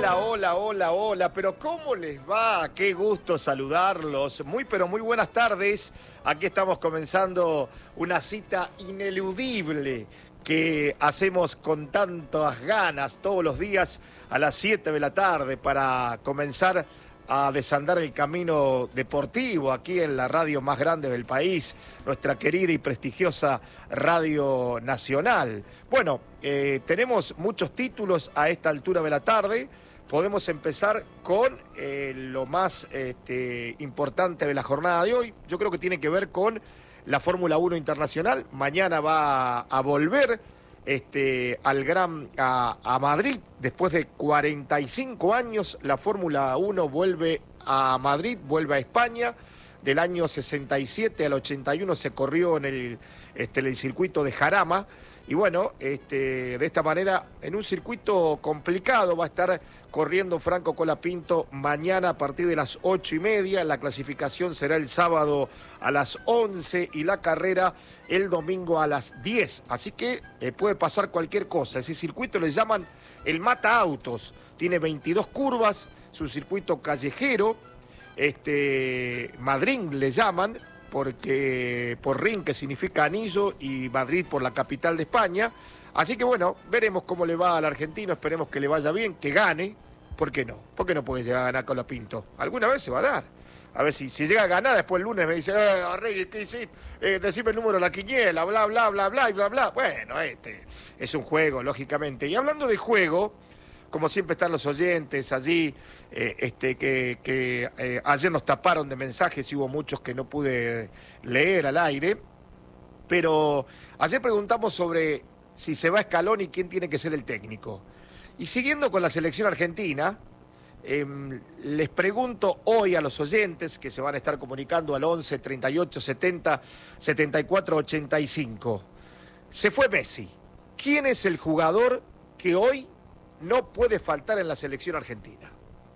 Hola, pero ¿cómo les va? Qué gusto saludarlos. Pero muy buenas tardes. Aquí estamos comenzando una cita ineludible que hacemos con tantas ganas todos los días a las 7 de la tarde para comenzar a desandar el camino deportivo aquí en la radio más grande del país, nuestra querida y prestigiosa Radio Nacional. Bueno, tenemos muchos títulos a esta altura de la tarde. Podemos empezar con lo más importante de la jornada de hoy. Yo creo que tiene que ver con la Fórmula 1 Internacional. Mañana va a volver a Madrid. Después de 45 años, la Fórmula 1 vuelve a Madrid, vuelve a España. Del año 67 al 81 se corrió en el circuito de Jarama. Y bueno, de esta manera, en un circuito complicado, va a estar corriendo Franco Colapinto mañana a partir de las 8:30. La clasificación será el sábado a las 11 y la carrera el domingo a las 10. Así que puede pasar cualquier cosa. Ese circuito le llaman el Mata Autos. Tiene 22 curvas, es un circuito callejero. Madrid le llaman, porque por ring, que significa anillo, y Madrid por la capital de España. Así que bueno, veremos cómo le va al argentino, esperemos que le vaya bien, que gane. ¿Por qué no? ¿Por qué no puede llegar a ganar Colapinto? Alguna vez se va a dar. A ver si llega a ganar, después el lunes me dice, Arregui, ¿qué hiciste? Decime el número de la quiniela, bla, bla, bla, bla, y bla, bla. Bueno, es un juego, lógicamente. Y hablando de juego, como siempre están los oyentes allí, que ayer nos taparon de mensajes y hubo muchos que no pude leer al aire, pero ayer preguntamos sobre si se va Scaloni y quién tiene que ser el técnico. Y siguiendo con la selección argentina, les pregunto hoy a los oyentes que se van a estar comunicando al 11 38 70 74 85. Se fue Messi. ¿Quién es el jugador que hoy no puede faltar en la selección argentina?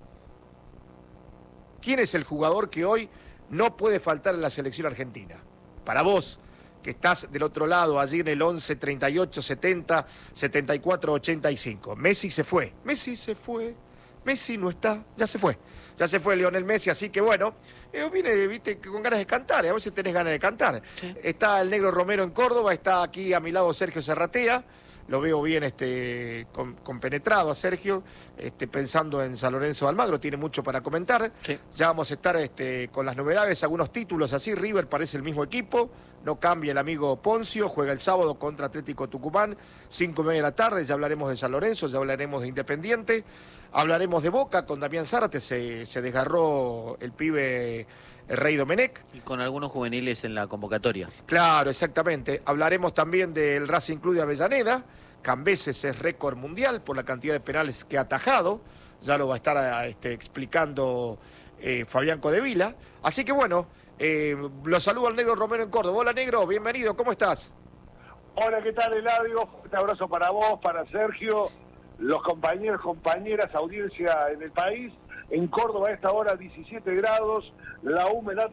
¿Quién es el jugador que hoy no puede faltar en la selección argentina? Para vos, que estás del otro lado, allí en el 11 38 70 74 85. Messi se fue. Messi no está. Ya se fue Lionel Messi, así que bueno, vine, viste, con ganas de cantar, a veces tenés ganas de cantar. Sí. Está el Negro Romero en Córdoba, está aquí a mi lado Sergio Serratea. Lo veo bien compenetrado a Sergio, pensando en San Lorenzo de Almagro, tiene mucho para comentar. Sí. Ya vamos a estar con las novedades, algunos títulos así. River parece el mismo equipo, no cambia el amigo Poncio, juega el sábado contra Atlético Tucumán, 5:30 de la tarde, ya hablaremos de San Lorenzo, ya hablaremos de Independiente, hablaremos de Boca, con Damián Zárate, se desgarró el pibe Rey Domenech. Y con algunos juveniles en la convocatoria. Claro, exactamente. Hablaremos también del Racing Club de Avellaneda. Cambeses es récord mundial por la cantidad de penales que ha atajado. Ya lo va a estar explicando Fabián Codevila. Así que bueno, lo saludo al Negro Romero en Córdoba. Hola Negro, bienvenido, ¿cómo estás? Hola, ¿qué tal, Eladio? Un abrazo para vos, para Sergio, los compañeros, compañeras, audiencia en el país. En Córdoba a esta hora 17 grados, la humedad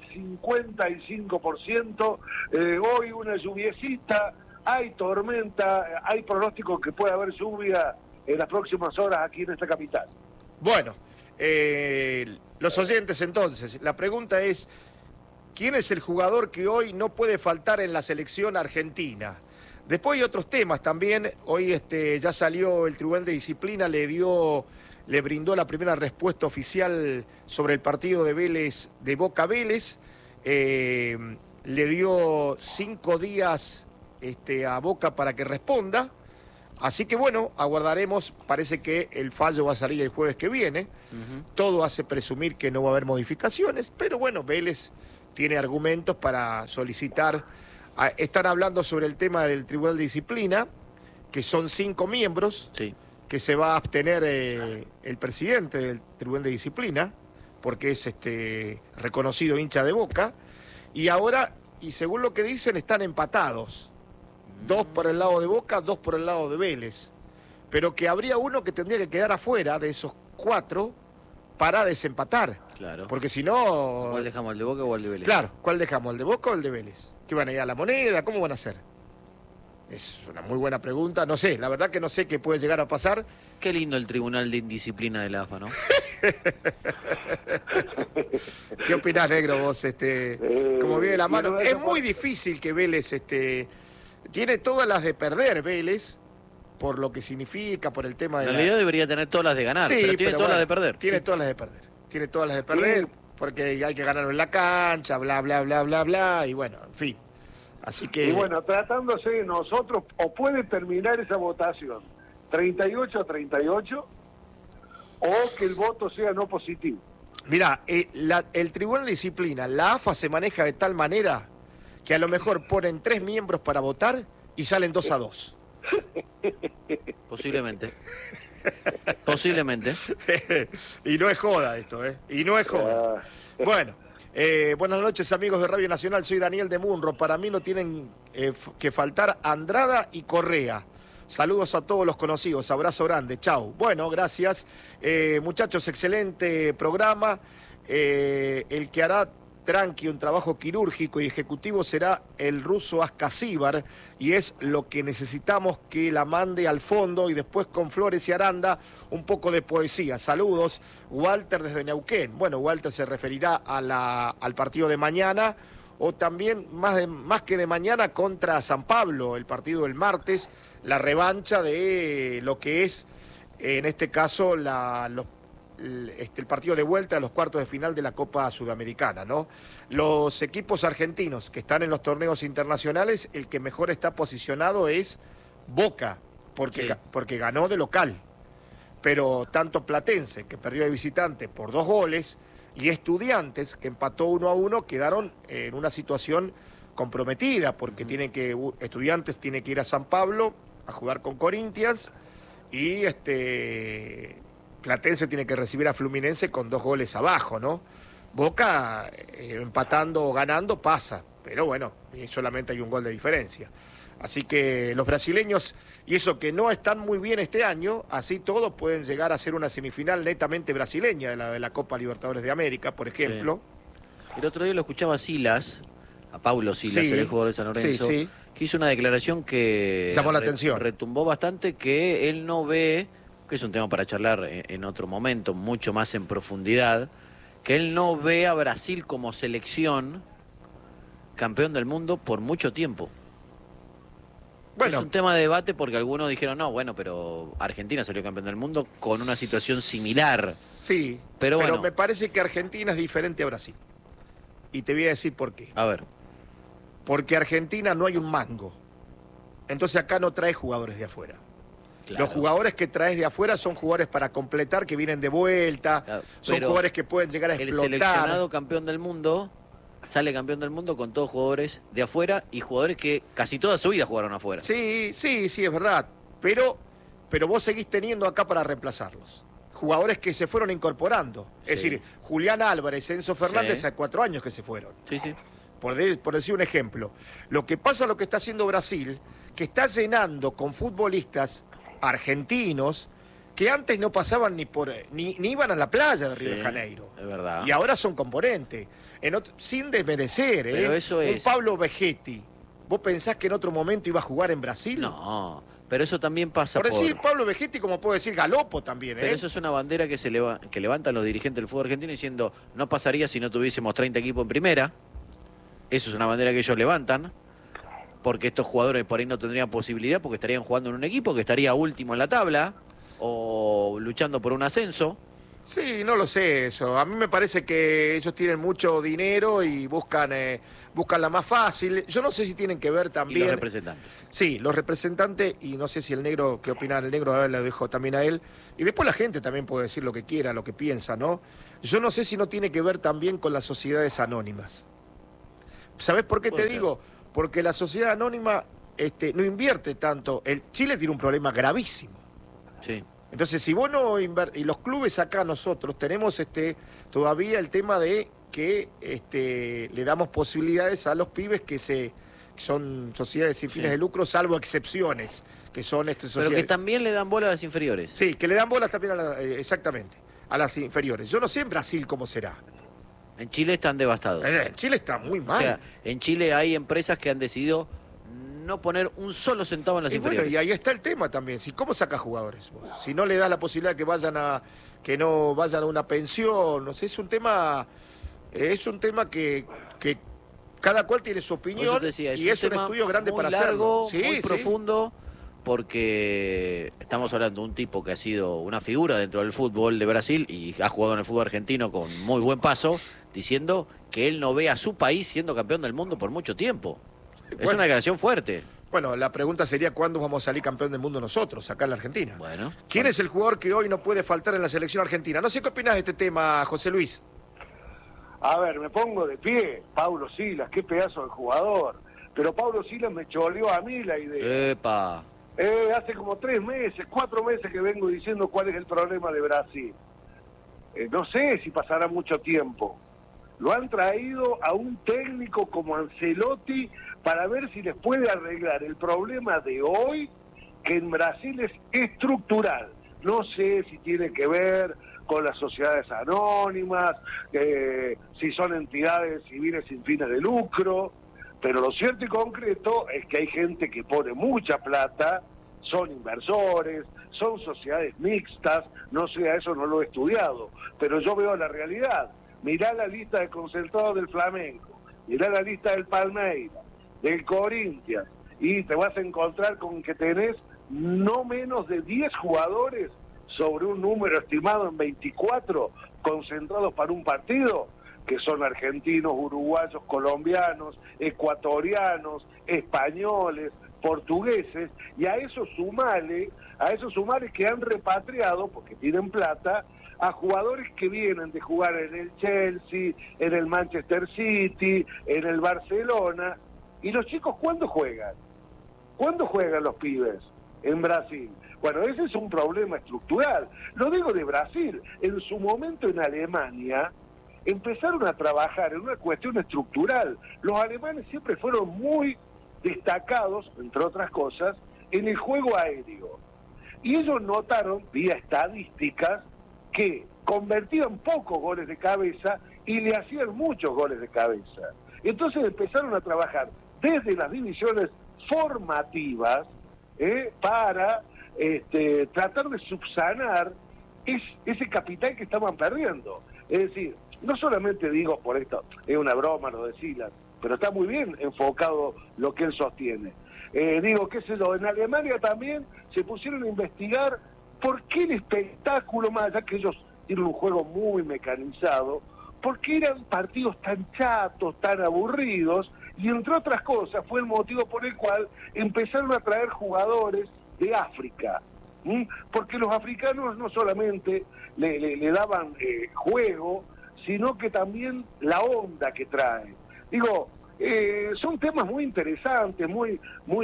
55%, hoy una lluviecita, hay tormenta, hay pronóstico que puede haber lluvia en las próximas horas aquí en esta capital. Bueno, los oyentes entonces, la pregunta es, ¿quién es el jugador que hoy no puede faltar en la selección argentina? Después hay otros temas también, hoy ya salió el Tribunal de Disciplina, le brindó la primera respuesta oficial sobre el partido de Vélez, de Boca Vélez, le dio 5 días a Boca para que responda, así que bueno, aguardaremos, parece que el fallo va a salir el jueves que viene. Todo hace presumir que no va a haber modificaciones, pero bueno, Vélez tiene argumentos para solicitar. Están hablando sobre el tema del Tribunal de Disciplina, que son 5 miembros. Sí. Que se va a abstener el presidente del Tribunal de Disciplina, porque es reconocido hincha de Boca, y ahora, y según lo que dicen, están empatados. 2 por el lado de Boca, 2 por el lado de Vélez. Pero que habría uno que tendría que quedar afuera de esos 4 para desempatar. Claro. Porque si no... ¿Cuál dejamos, el de Boca o el de Vélez? Claro, ¿cuál dejamos, el de Boca o el de Vélez? ¿Qué van a ir a la moneda? ¿Cómo van a hacer? Es una muy buena pregunta. No sé, la verdad que no sé qué puede llegar a pasar. Qué lindo el Tribunal de Indisciplina de la AFA, ¿no? ¿Qué opinás, negro, vos? Como viene la mano. no, Es muy difícil que Vélez tiene todas las de perder, Vélez, por lo que significa, por el tema de En realidad debería tener todas las de ganar, pero tiene todas las de perder. Tiene todas las de perder. Tiene todas las de perder, porque hay que ganarlo en la cancha, bla, bla, bla, bla, bla, y bueno, en fin. Así que... Y bueno, tratándose de nosotros, o puede terminar esa votación 38-38, o que el voto sea no positivo. Mirá, el Tribunal de Disciplina, la AFA se maneja de tal manera que a lo mejor ponen 3 miembros para votar y salen 2-2. Posiblemente. Posiblemente. Y no es joda esto, ¿eh? Y no es joda. Bueno, buenas noches, amigos de Radio Nacional. Soy Daniel de Munro. Para mí no tienen que faltar Andrada y Correa. Saludos a todos los conocidos. Abrazo grande. Chau. Bueno, gracias. Muchachos, excelente programa. El que hará tranqui un trabajo quirúrgico y ejecutivo será el ruso Ascasíbar, y es lo que necesitamos, que la mande al fondo, y después con Flores y Aranda un poco de poesía. Saludos, Walter desde Neuquén. Bueno, Walter se referirá al partido de mañana, o también más que de mañana contra San Pablo, el partido del martes, la revancha de lo que es, en este caso, el partido de vuelta a los cuartos de final de la Copa Sudamericana, ¿no? Los equipos argentinos que están en los torneos internacionales, el que mejor está posicionado es Boca, porque ganó de local. Pero tanto Platense, que perdió de visitante por 2 goles, y Estudiantes, que empató 1-1, quedaron en una situación comprometida, porque Estudiantes tiene que ir a San Pablo a jugar con Corinthians, y Platense tiene que recibir a Fluminense con 2 goles abajo, ¿no? Boca, empatando o ganando, pasa, pero bueno, solamente hay un gol de diferencia. Así que los brasileños, y eso que no están muy bien este año, así todos pueden llegar a ser una semifinal netamente brasileña de la Copa Libertadores de América, por ejemplo. Sí. El otro día lo escuchaba a Silas, a Paulo Silas, el jugador de San Lorenzo, que hizo una declaración que llamó la atención. Retumbó bastante, que él no ve, que es un tema para charlar en otro momento, mucho más en profundidad, que él no ve a Brasil como selección campeón del mundo por mucho tiempo. Bueno, es un tema de debate porque algunos dijeron, no, bueno, pero Argentina salió campeón del mundo con una situación similar. Sí, pero bueno, me parece que Argentina es diferente a Brasil. Y te voy a decir por qué. A ver. Porque Argentina no hay un mango. Entonces acá no trae jugadores de afuera. Claro. Los jugadores que traes de afuera son jugadores para completar, que vienen de vuelta, claro, son jugadores que pueden llegar a explotar. El seleccionado campeón del mundo sale campeón del mundo con todos jugadores de afuera y jugadores que casi toda su vida jugaron afuera. Sí, es verdad. Pero vos seguís teniendo acá para reemplazarlos. Jugadores que se fueron incorporando. Sí. Es decir, Julián Álvarez, Enzo Fernández, hace 4 años que se fueron. Sí, sí. Por decir un ejemplo. Lo que pasa, lo que está haciendo Brasil, que está llenando con futbolistas argentinos que antes no pasaban ni iban a la playa de Río de Janeiro. Es verdad. Y ahora son componentes. Sin desmerecer, pero eso es... Un Pablo Vegetti, ¿vos pensás que en otro momento iba a jugar en Brasil? No, pero eso también pasa por decir Pablo Vegetti, como puedo decir Galopo también, Pero eso es una bandera que levantan los dirigentes del fútbol argentino diciendo, no pasaría si no tuviésemos 30 equipos en primera. Eso es una bandera que ellos levantan, porque estos jugadores por ahí no tendrían posibilidad, porque estarían jugando en un equipo que estaría último en la tabla, o luchando por un ascenso. Sí, no lo sé eso. A mí me parece que ellos tienen mucho dinero y buscan la más fácil. Yo no sé si tienen que ver también... ¿Y los representantes? Sí, los representantes, y no sé si el negro, ¿qué opina el negro? A ver, le dejo también a él. Y después la gente también puede decir lo que quiera, lo que piensa, ¿no? Yo no sé si no tiene que ver también con las sociedades anónimas. ¿Sabés por qué te digo? Porque la sociedad anónima no invierte tanto. Chile tiene un problema gravísimo. Sí. Entonces, si vos no y los clubes acá nosotros tenemos todavía el tema de que le damos posibilidades a los pibes que son sociedades sin fines de lucro, salvo excepciones, que son sociedades. Pero que también le dan bola a las inferiores. Sí, que le dan bola también exactamente, a las inferiores. Yo no sé en Brasil cómo será. En Chile están devastados. En Chile está muy mal. O sea, en Chile hay empresas que han decidido no poner un solo centavo en las Y bueno, inferiores. y ahí está el tema también. ¿Cómo sacás jugadores vos? Si no le das la posibilidad que no vayan a una pensión, no sé, es un tema que cada cual tiene su Por eso opinión te decía, y es un tema estudio grande muy para largo, hacerlo. muy profundo, porque estamos hablando de un tipo que ha sido una figura dentro del fútbol de Brasil y ha jugado en el fútbol argentino con muy buen paso, diciendo que él no ve a su país siendo campeón del mundo por mucho tiempo. Es Bueno. una declaración fuerte. Bueno, la pregunta sería ¿cuándo vamos a salir campeón del mundo nosotros, acá en la Argentina? Bueno. ¿Quién es el jugador que hoy no puede faltar en la selección argentina? No sé qué opinás de este tema, José Luis. A ver, me pongo de pie, Paulo Silas, qué pedazo de jugador. Pero Paulo Silas me choreó a mí la idea. Epa. Hace como 3 meses, 4 meses que vengo diciendo cuál es el problema de Brasil. No sé si pasará mucho tiempo. Lo han traído a un técnico como Ancelotti para ver si les puede arreglar el problema de hoy, que en Brasil es estructural. No sé si tiene que ver con las sociedades anónimas, si son entidades civiles sin fines de lucro, pero lo cierto y concreto es que hay gente que pone mucha plata, son inversores, son sociedades mixtas, no sé, a eso no lo he estudiado, pero yo veo la realidad. Mirá la lista de concentrados del Flamengo, mirá la lista del Palmeiras, del Corinthians, y te vas a encontrar con que tenés no menos de 10 jugadores sobre un número estimado en 24 concentrados para un partido, que son argentinos, uruguayos, colombianos, ecuatorianos, españoles, portugueses, y a eso sumale que han repatriado, porque tienen plata, a jugadores que vienen de jugar en el Chelsea, en el Manchester City, en el Barcelona. ¿Y los chicos cuándo juegan? ¿Cuándo juegan los pibes en Brasil? Bueno, ese es un problema estructural. Lo digo de Brasil. En su momento en Alemania empezaron a trabajar en una cuestión estructural. Los alemanes siempre fueron muy destacados, entre otras cosas, en el juego aéreo. Y ellos notaron, vía estadísticas, que convertían pocos goles de cabeza y le hacían muchos goles de cabeza. Entonces empezaron a trabajar desde las divisiones formativas para tratar de subsanar ese capital que estaban perdiendo. Es decir, no solamente digo por esto, es una broma lo de Silas, pero está muy bien enfocado lo que él sostiene. Digo, qué sé yo, en Alemania también se pusieron a investigar por qué el espectáculo, más allá que ellos tienen un juego muy mecanizado, por qué eran partidos tan chatos, tan aburridos, y entre otras cosas fue el motivo por el cual empezaron a traer jugadores de África, porque los africanos no solamente le daban juego, sino que también la onda que traen. Digo, son temas muy interesantes, muy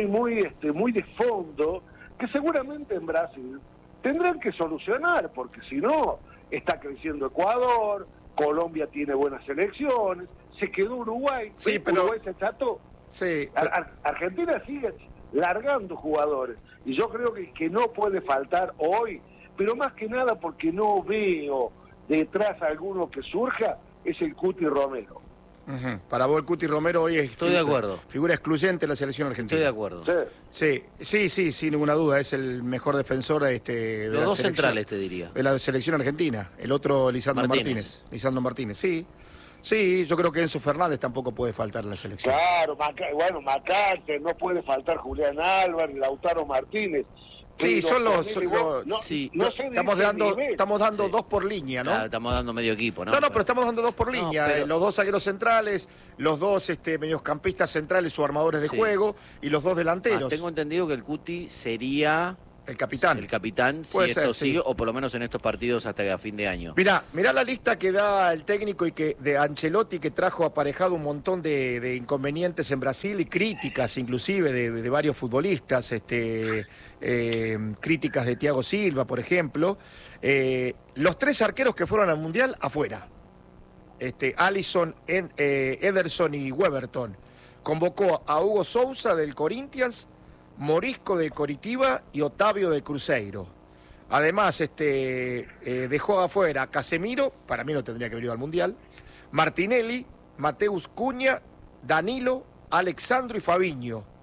de fondo, que seguramente en Brasil tendrán que solucionar, porque si no, está creciendo Ecuador, Colombia tiene buenas elecciones, se quedó Uruguay, sí, pero Uruguay se cható. Sí, Argentina sigue largando jugadores, y yo creo que no puede faltar hoy, pero más que nada porque no veo detrás alguno que surja, es el Cuti Romero. Para vos el Cuti Romero hoy es Estoy de acuerdo. Figura excluyente de la selección argentina. Estoy de acuerdo. Sí, sin ninguna duda, es el mejor defensor de Los la dos selección, centrales, te diría. de la selección argentina. El otro, Lisandro Martínez. Lisandro Martínez, sí, yo creo que Enzo Fernández tampoco puede faltar en la selección. Claro, Macarte, no puede faltar Julián Álvarez, Lautaro Martínez. Sí, son los... sí. Estamos dando 2 por línea, ¿no? Claro, estamos dando medio equipo, ¿no? No, pero estamos dando 2 por línea. Pero... los 2 zagueros centrales, los 2 mediocampistas centrales o armadores de juego y los 2 delanteros. Tengo entendido que el Cuti sería... El capitán. El capitán, si Puede esto ser, sigue, sí. o por lo menos en estos partidos hasta a fin de año. Mirá la lista que da el técnico y que de Ancelotti, que trajo aparejado un montón de inconvenientes en Brasil y críticas inclusive de varios futbolistas, críticas de Thiago Silva, por ejemplo. Los 3 arqueros que fueron al Mundial, afuera. Alisson, Ederson y Weberton. Convocó a Hugo Sousa del Corinthians, Morisco de Coritiba y Otavio de Cruzeiro. Además, dejó afuera a Casemiro, para mí no tendría que haber ido al Mundial, Martinelli, Mateus Cunha, Danilo, Alexandro y Fabinho.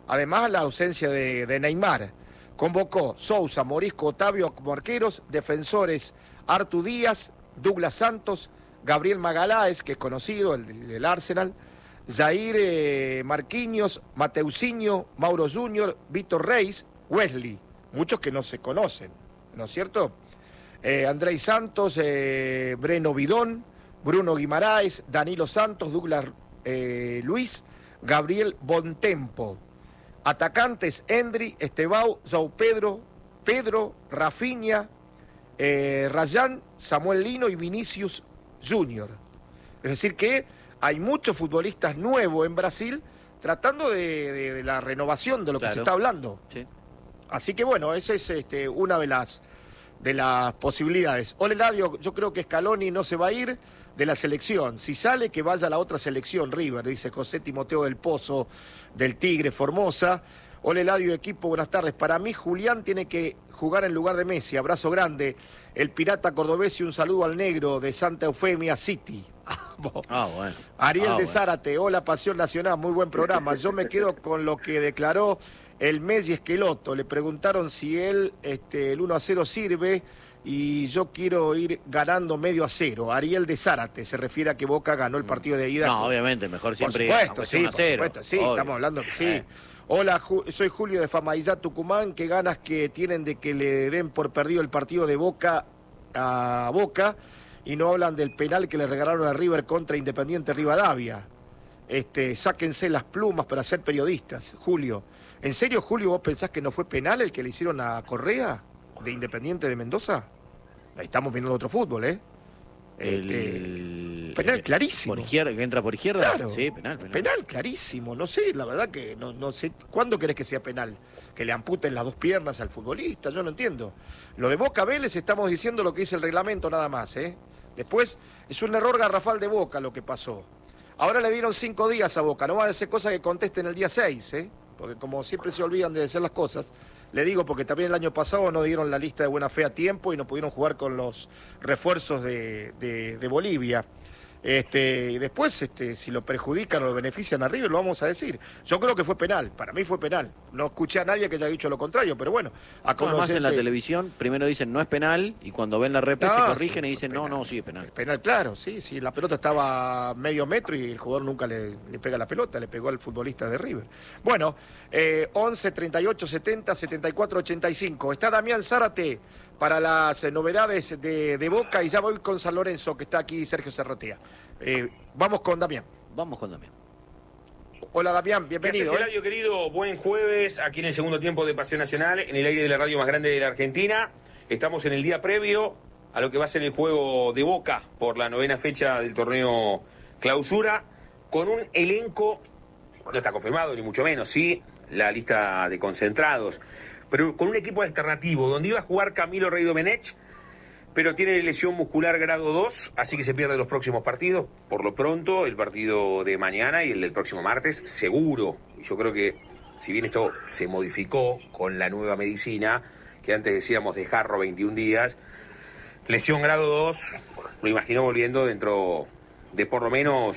Además, la ausencia de Neymar. Convocó Sousa, Morisco, Otavio como arqueros, defensores Artu Díaz, Douglas Santos, Gabriel Magaláes, que es conocido, el del Arsenal, Jair Marquinhos, Mateusinho, Mauro Junior, Víctor Reis, Wesley, muchos que no se conocen, ¿no es cierto? Andrei Santos, Breno Bidón, Bruno Guimaraes, Danilo Santos, Douglas Luis, Gabriel Bontempo. Atacantes, Endri, Estebao, João Pedro, Rafinha, Rayán, Samuel Lino y Vinicius Junior. Es decir que hay muchos futbolistas nuevos en Brasil tratando de la renovación de lo que se está hablando. Sí. Así que bueno, esa es una de las posibilidades. Ole Ladio, yo creo que Scaloni no se va a ir de la selección. Si sale, que vaya a la otra selección, River, dice José Timoteo del Pozo, del Tigre, Formosa. Ole Ladio, equipo, buenas tardes. Para mí, Julián tiene que jugar en lugar de Messi. Abrazo grande. El pirata cordobés y un saludo al negro de Santa Eufemia City. Bueno. Ariel de Zárate, hola Pasión Nacional, muy buen programa. Yo me quedo con lo que declaró el Messi Esqueloto. Le preguntaron si él el 1-0 sirve y yo quiero ir ganando 0-0. Ariel de Zárate se refiere a que Boca ganó el partido de ida. No, obviamente, mejor siempre. Por supuesto, sí, por supuesto, sí, obvio. Estamos hablando que sí. Hola, soy Julio de Famaillá, Tucumán. Qué ganas que tienen de que le den por perdido el partido de Boca a Boca y no hablan del penal que le regalaron a River contra Independiente Rivadavia. Sáquense las plumas para ser periodistas, Julio. ¿En serio, Julio, vos pensás que no fue penal el que le hicieron a Correa de Independiente de Mendoza? Ahí estamos viendo otro fútbol, ¿eh? Penal clarísimo. ¿Por izquierda, que entra por izquierda? Claro. Sí, penal. Penal clarísimo. No sé, la verdad que no sé. ¿Cuándo querés que sea penal? Que le amputen las dos piernas al futbolista, yo no entiendo. Lo de Boca Vélez estamos diciendo lo que dice el reglamento nada más, ¿eh? Después es un error garrafal de Boca lo que pasó. Ahora le dieron 5 días a Boca, no va a ser cosa que contesten el día 6, ¿eh? Porque como siempre se olvidan de hacer las cosas, le digo porque también el año pasado no dieron la lista de buena fe a tiempo y no pudieron jugar con los refuerzos de Bolivia. Y después, si lo perjudican o lo benefician a River, lo vamos a decir. Yo creo que fue penal, para mí fue penal. No escuché a nadie que haya dicho lo contrario, pero bueno. Además en la televisión primero dicen no es penal y cuando ven la rep se corrigen y dicen no, sí es penal. Es penal, claro, sí, la pelota estaba medio metro y el jugador nunca le pega la pelota, le pegó al futbolista de River. Bueno, 11, 38, 70, 74, 85. Está Damián Zárate para las novedades de Boca y ya voy con San Lorenzo, que está aquí Sergio Serratea. Vamos con Damián. Hola Damián, bienvenido. ¿Qué haces, querido? Buen jueves, aquí en el segundo tiempo de Pasión Nacional, en el aire de la radio más grande de la Argentina. Estamos en el día previo a lo que va a ser el juego de Boca por la 9ª fecha del torneo Clausura, con un elenco, no está confirmado ni mucho menos, sí, la lista de concentrados, pero con un equipo alternativo, donde iba a jugar Camilo Rey Domenech, pero tiene lesión muscular grado 2, así que se pierde los próximos partidos. Por lo pronto, el partido de mañana y el del próximo martes, seguro. Y yo creo que, si bien esto se modificó con la nueva medicina, que antes decíamos de Jarro 21 días, lesión grado 2, lo imagino volviendo dentro de por lo menos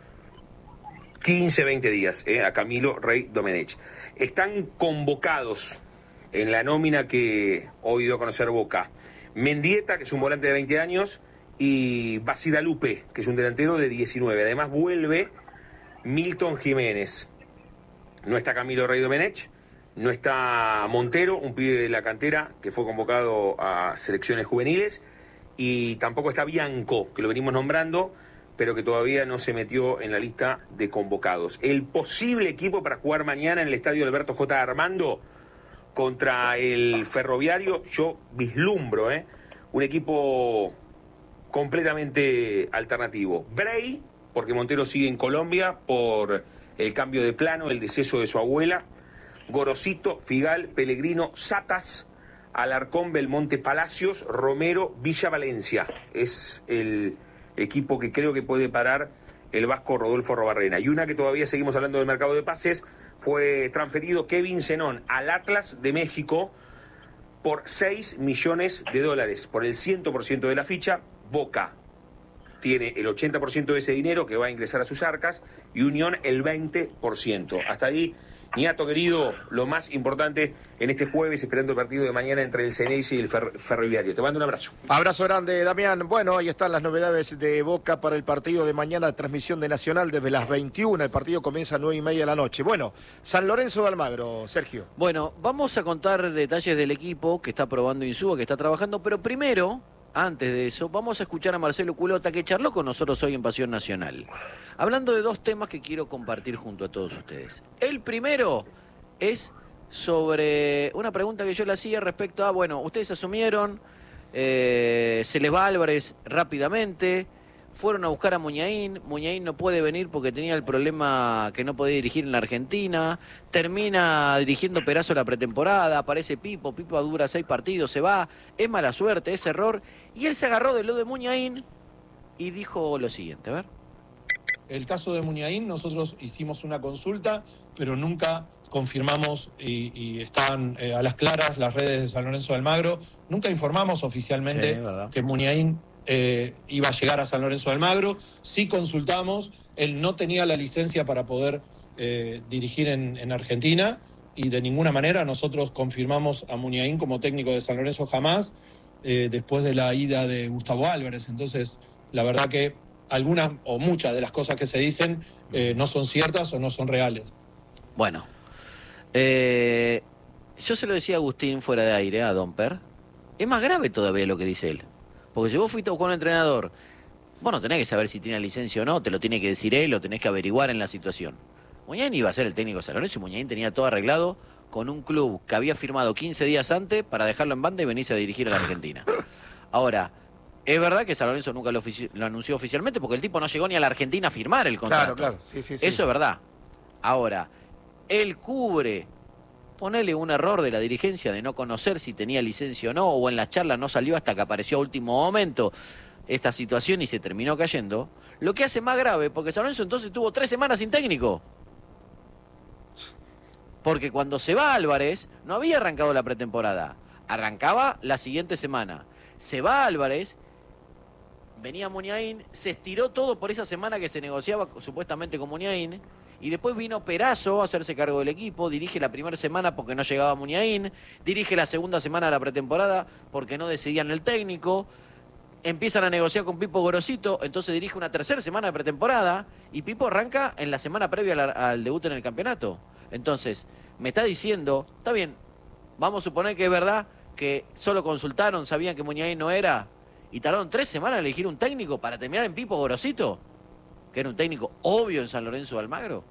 15, 20 días, a Camilo Rey Domenech. Están convocados en la nómina que hoy dio a conocer Boca Mendieta, que es un volante de 20 años, y Basidalupe, que es un delantero de 19. Además vuelve Milton Jiménez. No está Camilo Rey Domenech, no está Montero, un pibe de la cantera que fue convocado a selecciones juveniles, y tampoco está Bianco, que lo venimos nombrando, pero que todavía no se metió en la lista de convocados. El posible equipo para jugar mañana en el estadio Alberto J. Armando contra el Ferroviario, yo vislumbro un equipo completamente alternativo. Bray, porque Montero sigue en Colombia por el cambio de plano, el deceso de su abuela. Gorosito, Figal, Pellegrino, Satas, Alarcón, Belmonte, Palacios, Romero, Villa Valencia. Es el equipo que creo que puede parar el vasco Rodolfo Robarrena. Y una que todavía seguimos hablando del mercado de pases, fue transferido Kevin Zenón al Atlas de México por $6 millones, por el 100% de la ficha. Boca tiene el 80% de ese dinero que va a ingresar a sus arcas y Unión el 20%. Hasta ahí Niato, querido, lo más importante en este jueves, esperando el partido de mañana entre el Ceneice y el Ferroviario. Te mando un abrazo. Abrazo grande, Damián. Bueno, ahí están las novedades de Boca para el partido de mañana, transmisión de Nacional desde las 21. El partido comienza a 9:30 de la noche. Bueno, San Lorenzo de Almagro, Sergio. Bueno, vamos a contar detalles del equipo que está probando Insúa, que está trabajando, pero primero, antes de eso, vamos a escuchar a Marcelo Culota, que charló con nosotros hoy en Pasión Nacional, hablando de dos temas que quiero compartir junto a todos ustedes. El primero es sobre una pregunta que yo le hacía respecto a, bueno, ustedes asumieron, se les va Álvarez rápidamente, fueron a buscar a Muñain no puede venir porque tenía el problema que no podía dirigir en la Argentina, termina dirigiendo Perazo la pretemporada, aparece Pipo dura 6 partidos, se va, es mala suerte, es error, y él se agarró de lo de Muñain y dijo lo siguiente, a ver. El caso de Muñain, nosotros hicimos una consulta, pero nunca confirmamos y están a las claras las redes de San Lorenzo de Almagro. Nunca informamos oficialmente que Muñain iba a llegar a San Lorenzo de Almagro. Sí consultamos, él no tenía la licencia para poder dirigir en Argentina y de ninguna manera nosotros confirmamos a Muñain como técnico de San Lorenzo jamás, después de la ida de Gustavo Álvarez. Entonces, la verdad que algunas o muchas de las cosas que se dicen no son ciertas o no son reales. Bueno, yo se lo decía a Agustín fuera de aire, a Domper, es más grave todavía lo que dice él. Porque si vos fuiste a buscar un entrenador, vos no tenés que saber si tiene licencia o no, te lo tiene que decir él, lo tenés que averiguar en la situación. Muñain iba a ser el técnico de San Lorenzo y Muñain tenía todo arreglado con un club que había firmado 15 días antes para dejarlo en banda y venirse a dirigir a la Argentina. Ahora, es verdad que San Lorenzo nunca lo anunció oficialmente porque el tipo no llegó ni a la Argentina a firmar el contrato. Claro, sí. Eso es verdad. Ahora, él cubre, ponele un error de la dirigencia de no conocer si tenía licencia o no, o en las charlas no salió hasta que apareció a último momento esta situación y se terminó cayendo, lo que hace más grave, porque San Lorenzo entonces tuvo 3 semanas sin técnico. Porque cuando se va Álvarez, no había arrancado la pretemporada, arrancaba la siguiente semana. Se va Álvarez, venía Muñain, se estiró todo por esa semana que se negociaba supuestamente con Muñain, y después vino Perazo a hacerse cargo del equipo, dirige la primera semana porque no llegaba Muñain, dirige la segunda semana de la pretemporada porque no decidían el técnico, empiezan a negociar con Pipo Gorosito, entonces dirige una tercera semana de pretemporada, y Pipo arranca en la semana previa al debut en el campeonato. Entonces, me está diciendo, está bien, vamos a suponer que es verdad que solo consultaron, sabían que Muñain no era, y tardaron 3 semanas en elegir un técnico para terminar en Pipo Gorosito, que era un técnico obvio en San Lorenzo de Almagro.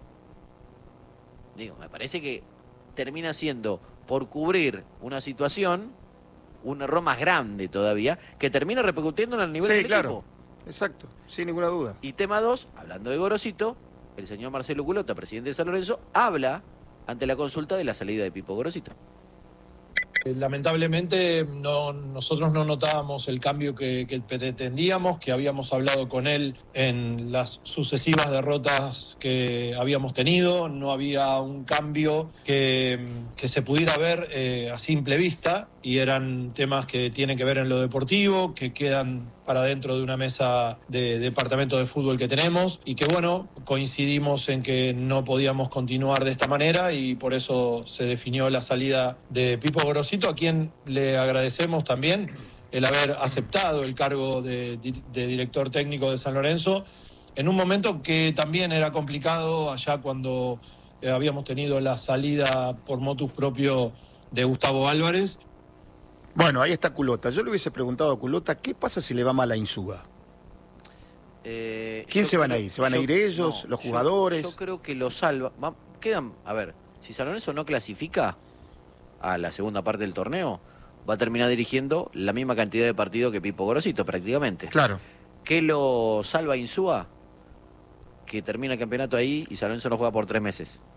Digo, me parece que termina siendo, por cubrir una situación, un error más grande todavía, que termina repercutiendo en el nivel del equipo. Exacto, sin ninguna duda. Y tema 2, hablando de Gorosito, el señor Marcelo Culota, presidente de San Lorenzo, habla ante la consulta de la salida de Pipo Gorosito. Lamentablemente nosotros no notábamos el cambio que pretendíamos, que habíamos hablado con él en las sucesivas derrotas que habíamos tenido. No había un cambio que se pudiera ver a simple vista, y eran temas que tienen que ver en lo deportivo, que quedan para dentro de una mesa de departamento de fútbol que tenemos, y que bueno, coincidimos en que no podíamos continuar de esta manera y por eso se definió la salida de Pipo Gorosito, a quien le agradecemos también el haber aceptado el cargo de director técnico de San Lorenzo en un momento que también era complicado, allá cuando habíamos tenido la salida por motus propio de Gustavo Álvarez. Bueno, ahí está Culota. Yo le hubiese preguntado a Culota, ¿qué pasa si le va mal a Insúa? ¿Quién se van a ir? ¿Se van a ir ellos, los jugadores? Yo creo que lo salva. Quedan, a ver, si San Lorenzo no clasifica a la segunda parte del torneo, va a terminar dirigiendo la misma cantidad de partidos que Pipo Gorosito, prácticamente. Claro. ¿Qué lo salva a Insúa? Que termina el campeonato ahí y San Lorenzo no juega por 3 meses.